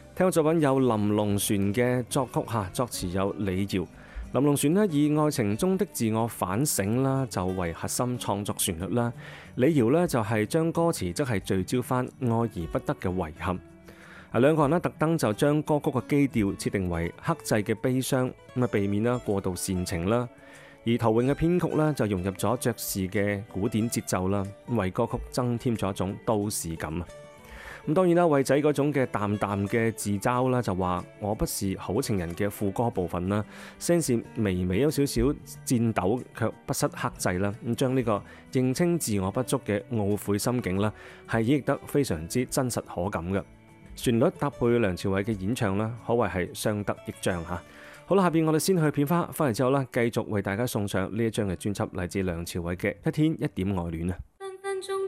聽過作品有林隆璇嘅作曲作詞有李瑤。林隆璇以愛情中的自我反省啦，就為核心創作旋律啦。李瑤呢，就係將歌詞則係聚焦翻愛而不得嘅遺憾。兩個人特登就將歌曲嘅基調設定為克制嘅悲傷，咁避免過度煽情啦。而陶詠嘅編曲呢，就融入咗爵士嘅古典節奏啦，為歌曲增添咗一種都市感啊。咁當然啦，偉仔嗰種嘅淡淡嘅自嘲啦，就話我不是好情人嘅副歌部分啦，聲線微微有少少顫抖，卻不失克制啦。咁將呢個認清自我不足嘅懊悔心境啦，係演繹得非常之真實可感嘅。旋律搭配梁朝偉嘅演唱啦，可謂係相得益彰嚇。好啦，下邊我哋先去片花，翻嚟之後啦，繼續為大家送上呢一張嘅專輯，嚟自梁朝偉嘅《一天一點愛戀》啊。